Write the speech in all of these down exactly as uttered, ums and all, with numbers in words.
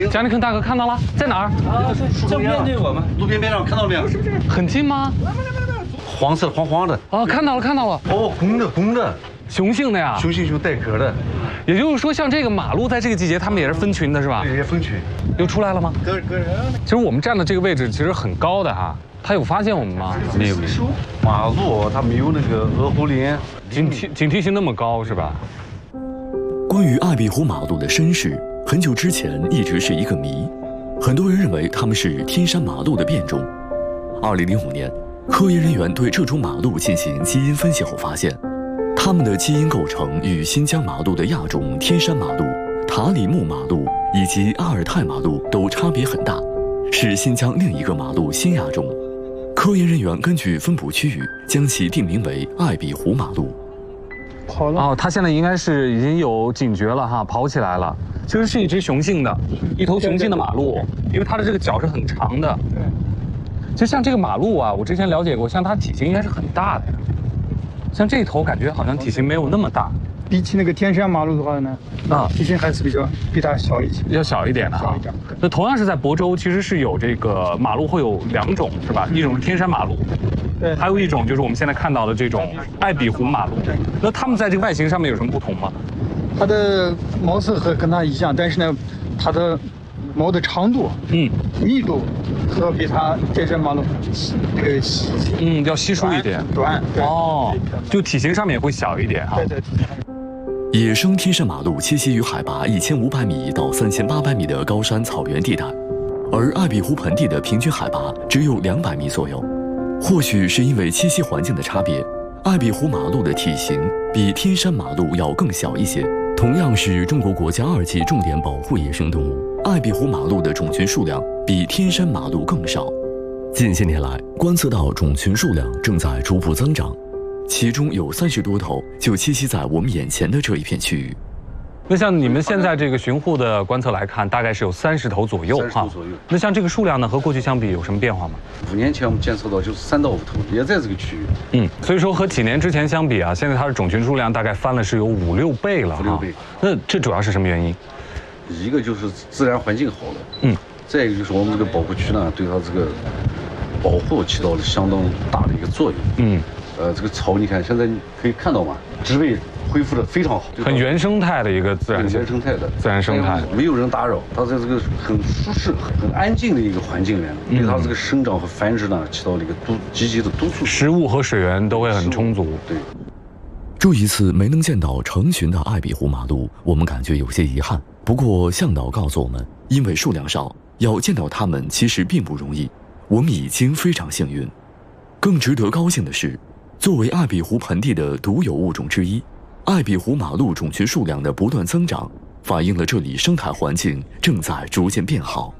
贾立坤大哥看到了，在哪儿？ 啊，这面对我们，路边边上看到没有？ 很近吗？ 黄色黄黄的。 哦，看到了，看到了。 哦，公的公的， 雄性的呀。 雄性熊带壳的。 也就是说，像这个马鹿在这个季节，它们也是分群的，是吧？ 也分群。 又出来了吗？ 个个人。 其实我们站的这个位置其实很高的哈，它有发现我们吗？ 没有。马鹿它没有那个鹅湖林， 警惕警惕性那么高是吧？ 关于爱壁虎马鹿的身世，很久之前一直是一个谜。很多人认为它们是天山马鹿的变种。二零零五年，科研人员对这种马鹿进行基因分析后发现，它们的基因构成与新疆马鹿的亚种天山马鹿、塔里木马鹿以及阿尔泰马鹿都差别很大，是新疆另一个马鹿新亚种。科研人员根据分布区域，将其定名为爱壁虎马鹿。 跑了哦，它现在应该是已经有警觉了哈，跑起来了。其实是一只雄性的，一头雄性的马鹿，因为它的这个脚是很长的。对。就像这个马鹿啊，我之前了解过，像它体型应该是很大的呀。像这头感觉好像体型没有那么大。 比起那个天山马鹿的话呢，啊，体型还是比较比它小一些， 要小一点的哈。那同样是在亳州，其实是有这个马鹿会有两种是吧？一种是天山马鹿。对，还有一种就是我们现在看到的这种爱壁虎马鹿。那它们在这个外形上面有什么不同吗？ 它的毛色和跟它一样，但是呢，它的毛的长度、嗯，密度和比它天山马鹿这个稀， 嗯，要稀疏一点， 短。 哦，就体型上面也会小一点哈。 对对。 野生天山马鹿栖息于海拔一千五百米到三千八百米的高山草原地带，而爱壁虎盆地的平均海拔只有两百米左右。或许是因为栖息环境的差别，爱壁虎马鹿的体型比天山马鹿要更小一些。同样是中国国家二级重点保护野生动物，爱壁虎马鹿的种群数量比天山马鹿更少。近些年来，观测到种群数量正在逐步增长，其中有三十多头就栖息在我们眼前的这一片区域。 那像你们现在这个巡护的观测来看，大概是有三十头左右哈。 左右。 那像这个数量呢，和过去相比有什么变化吗？ 五年前我们监测到就是三到五头，也在这个区域。 嗯，所以说和几年之前相比啊，现在它的种群数量大概翻了是有五六倍了哈。 五六倍。 那这主要是什么原因？ 一个就是自然环境好了，嗯，再一个就是我们这个保护区呢，对它这个保护起到了相当大的一个作用。嗯，呃，这个草你看现在可以看到嘛，植被恢复的非常好， 很原生态的一个自然原生态的自然生态， 没有人打扰，它在这个很舒适、很安静的一个环境里面，对它这个生长和繁殖呢，起到了一个督积极的督促， 食物和水源都会很充足。 对。 这一次没能见到成群的爱壁虎马鹿，我们感觉有些遗憾。不过向导告诉我们，因为数量少，要见到它们其实并不容易，我们已经非常幸运。更值得高兴的是，作为爱壁虎盆地的独有物种之一，爱壁虎马鹿种群数量的不断增长，反映了这里生态环境正在逐渐变好。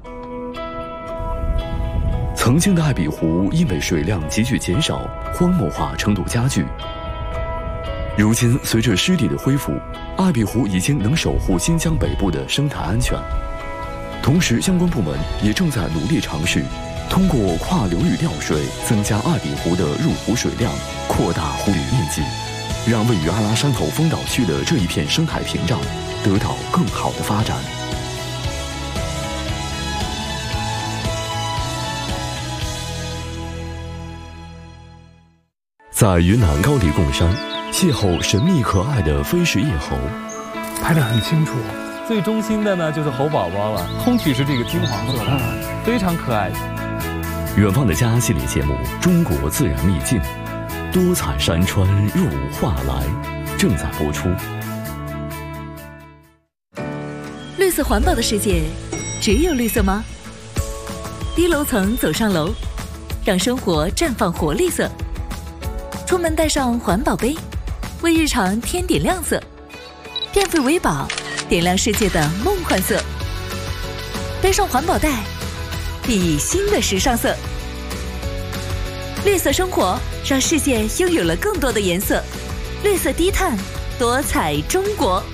曾经的爱壁虎因为水量急剧减少，荒漠化程度加剧。如今随着湿地的恢复，爱壁虎已经能守护新疆北部的生态安全。同时相关部门也正在努力尝试通过跨流域调水增加爱壁虎的入湖水量，扩大湖域面积，让位于阿拉山头风岛区的这一片生态屏障得到更好的发展。在云南高黎贡山，邂逅神秘可爱的飞氏叶猴， 拍得很清楚。 最中心的呢就是猴宝宝了，空体是这个金黄色的，非常可爱。 远方的家系列节目《中国自然秘境》，多彩山川入画来，正在播出。 绿色环保的世界，只有绿色吗？低楼层走上楼，让生活绽放活力色。出门带上环保杯，为日常添点亮色。变废为宝，点亮世界的梦幻色。背上环保袋，熠熠新的时尚色。绿色生活，让世界拥有了更多的颜色。绿色低碳，多彩中国。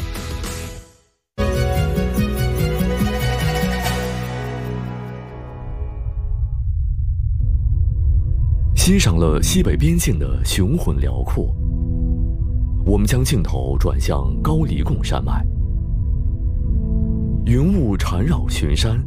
欣赏了西北边境的雄浑辽阔，我们将镜头转向高黎贡山脉。 云雾缠绕群山，